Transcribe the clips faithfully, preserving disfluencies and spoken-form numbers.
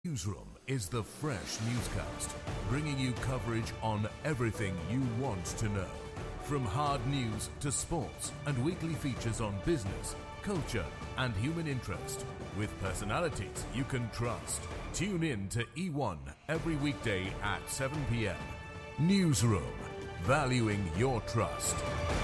Newsroom is the fresh newscast, bringing you coverage on everything you want to know. From hard news to sports and weekly features on business, culture and human interest, with personalities you can trust. Tune in to E one every weekday at seven p.m. Newsroom, valuing your trust.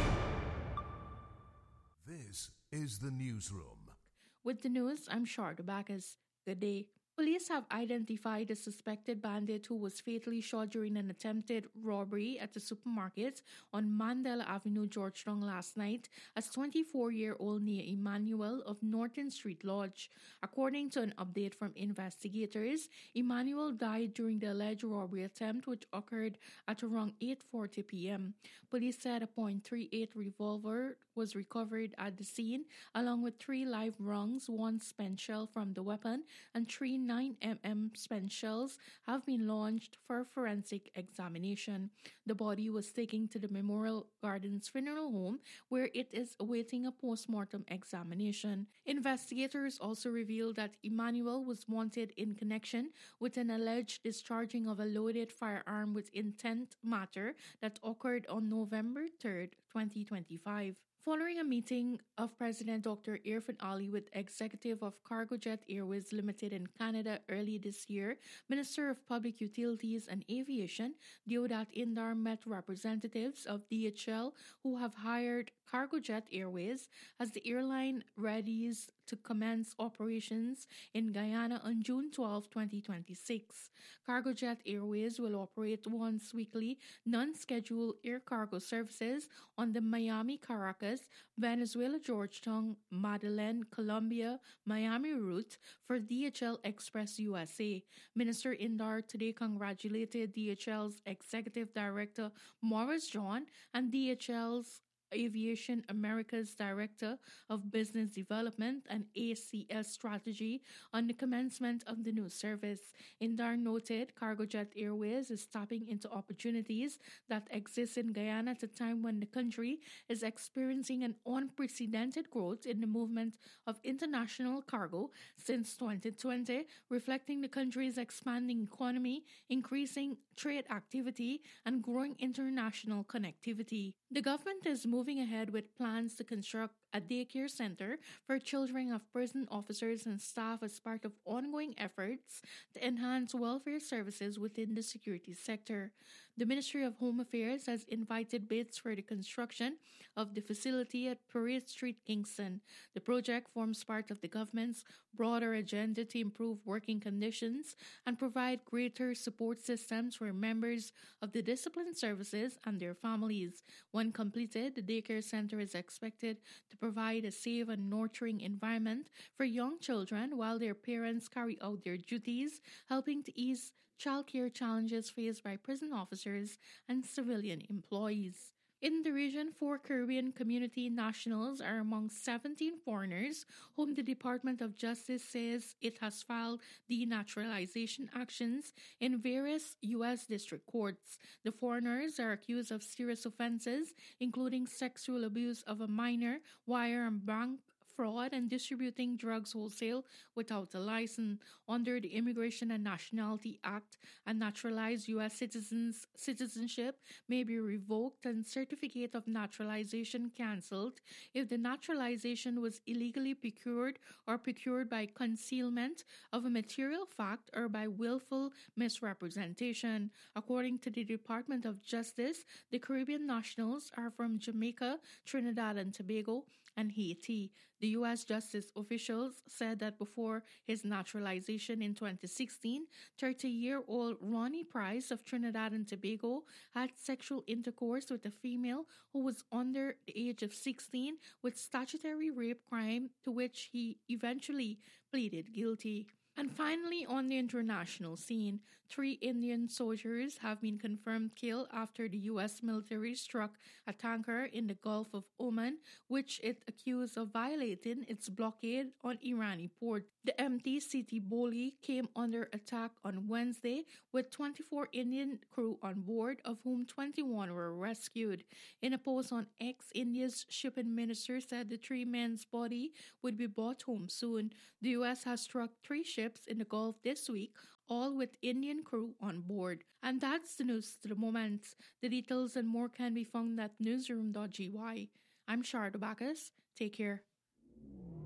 This is the Newsroom. With the news, I'm Sharda Bacchus. Good day. Police have identified a suspected bandit who was fatally shot during an attempted robbery at a supermarket on Mandela Avenue, Georgetown last night as twenty-four-year-old Nia Emmanuel of Norton Street Lodge. According to an update from investigators, Emmanuel died during the alleged robbery attempt, which occurred at around eight forty p.m. Police said a point three eight revolver was recovered at the scene, along with three live rounds, one spent shell from the weapon, and three nine millimeter spent shells have been launched for forensic examination. The body was taken to the Memorial Gardens Funeral Home, where it is awaiting a post-mortem examination. Investigators also revealed that Emmanuel was wanted in connection with an alleged discharging of a loaded firearm with intent matter that occurred on November third, twenty twenty-five. Following a meeting of President Doctor Irfan Ali with executive of Cargojet Airways Limited in Canada early this year, Minister of Public Utilities and Aviation Deodat Indar met representatives of D H L who have hired Cargojet Airways as the airline readies to commence operations in Guyana on June twelfth, twenty twenty-six. Cargojet Airways will operate once weekly non-scheduled air cargo services on the Miami-Caracas, Venezuela-Georgetown, Madeleine, Colombia, Miami route for D H L Express U S A. Minister Indar today congratulated D H L's Executive Director Maurice John and D H L's Aviation America's Director of Business Development and A C S Strategy on the commencement of the new service. Indar noted Cargojet Airways is tapping into opportunities that exist in Guyana at a time when the country is experiencing an unprecedented growth in the movement of international cargo since twenty twenty, reflecting the country's expanding economy, increasing trade activity, and growing international connectivity. The government is moving ahead with plans to construct a daycare center for children of prison officers and staff as part of ongoing efforts to enhance welfare services within the security sector. The Ministry of Home Affairs has invited bids for the construction of the facility at Parade Street, Kingston. The project forms part of the government's broader agenda to improve working conditions and provide greater support systems for members of the disciplined services and their families. When completed, the daycare center is expected to provide a safe and nurturing environment for young children while their parents carry out their duties, helping to ease childcare challenges faced by prison officers and civilian employees. In the region, four Caribbean community nationals are among seventeen foreigners whom the Department of Justice says it has filed denaturalization actions in various U S district courts. The foreigners are accused of serious offenses, including sexual abuse of a minor, wire and bank fraud, and distributing drugs wholesale without a license. Under the Immigration and Nationality Act, a naturalized U S citizen's citizenship may be revoked and certificate of naturalization cancelled if the naturalization was illegally procured or procured by concealment of a material fact or by willful misrepresentation. According to the Department of Justice, the Caribbean nationals are from Jamaica, Trinidad and Tobago, and Haiti. The U S justice officials said that before his naturalization in twenty sixteen, thirty-year-old Ronnie Price of Trinidad and Tobago had sexual intercourse with a female who was under the age of sixteen with statutory rape crime, to which he eventually pleaded guilty. And finally, on the international scene, three Indian soldiers have been confirmed killed after the U S military struck a tanker in the Gulf of Oman, which it accused of violating its blockade on Irani port. The M T Siti Boli came under attack on Wednesday with twenty-four Indian crew on board, of whom twenty-one were rescued. In a post on X, India's shipping minister said the three men's body would be brought home soon. The U S has struck three ships ships in the Gulf this week, all with Indian crew on board. And that's the news to the moment. The details and more can be found at newsroom dot g y. I'm Shard Bacchus. Take care.